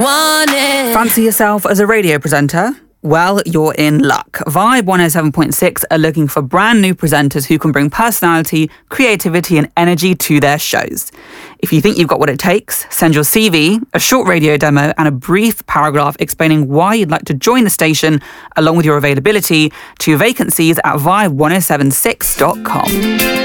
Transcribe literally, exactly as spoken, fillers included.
want it. Fancy yourself as a radio presenter? Well, you're in luck. Vibe one oh seven point six are looking for brand new presenters who can bring personality, creativity and energy to their shows. If you think you've got what it takes, send your C V, a short radio demo and a brief paragraph explaining why you'd like to join the station along with your availability to vacancies at vibe one oh seven six dot com.